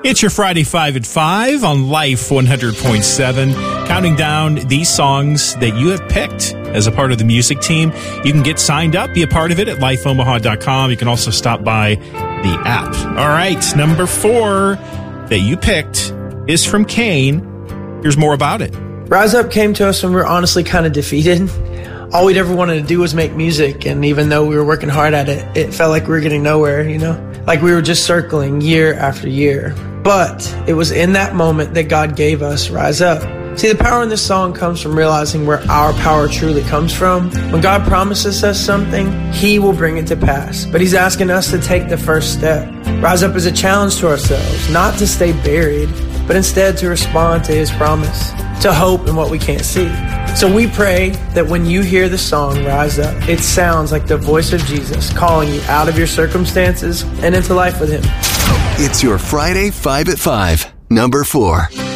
It's your Friday 5 at 5 on Life 100.7, counting down these songs that you have picked as a part of the music team. You can get signed up, be a part of it at lifeomaha.com. You can also stop by the app. All right, number 4 that you picked is from Kane. Here's more about it. Rise Up came to us when we were honestly kind of defeated. All we'd ever wanted to do was make music, and even though we were working hard at it, it felt like we were getting nowhere, you know? Like we were just circling year after year. But it was in that moment that God gave us Rise Up. See, the power in this song comes from realizing where our power truly comes from. When God promises us something, He will bring it to pass. But He's asking us to take the first step. Rise Up is a challenge to ourselves, not to stay buried, but instead to respond to His promise, to hope in what we can't see. So we pray that when you hear the song Rise Up, it sounds like the voice of Jesus calling you out of your circumstances and into life with Him. It's your Friday 5 at 5, number 4.